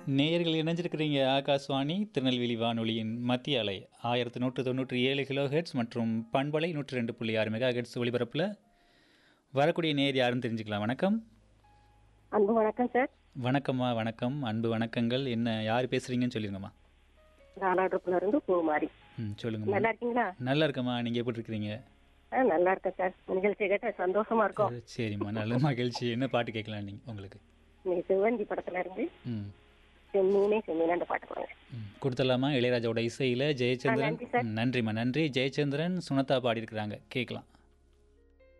நேயர்கள் இணைஞ்சிருக்கிறீங்க ஆகாஷ்வாணி திருநெல்வேலி வானொலியின் மத்திய அலை 1197 கிலோஹெர்ட்ஸ் மற்றும் பண்பலை 102.6 மெகா ஹெர்ட்ஸ் ஒலிபரப்பில் வரக்கூடிய நேயர் யாருன்னு தெரிஞ்சுக்கலாம். வணக்கம். அன்பு வணக்கம் சார். வணக்கம்மா. வணக்கம். அன்பு வணக்கங்கள். என்ன யார் பேசுகிறீங்கன்னு சொல்லிருங்கம்மா. நாலாடுப்புல இருந்து பூமாரி. சொல்லுங்கம்மா. நல்லா இருக்கீங்களா? நல்லா இருக்கம்மா. நீங்கள் எப்படி இருக்கிறீங்க? நல்லா இருக்கேன் சார். நிகழ்ச்சி கேட்ட சந்தோஷமா இருக்கும். சரிம்மா, நல்ல மகிழ்ச்சி. என்ன பாட்டு கேட்கலாம் நீங்கள் உங்களுக்கு? நீ சிவந்தி படத்துல இருந்து ம் செம்மீனே செம்மீனே அந்த பாட்டு போடுங்க. கொடுத்துடலாமா? இளையராஜாவோட இசையில் ஜெயச்சந்திரன். நன்றி சார். நன்றிம்மா, நன்றி. ஜெயச்சந்திரன் சுனதா பாடியிருக்கிறாங்க, கேட்கலாம்.